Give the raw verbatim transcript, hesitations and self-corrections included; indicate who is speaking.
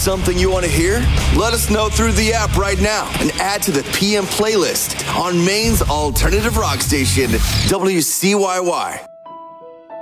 Speaker 1: something you want to hear? Let us know through the app right now and add to the P M playlist on Maine's alternative rock station, W C Y Y.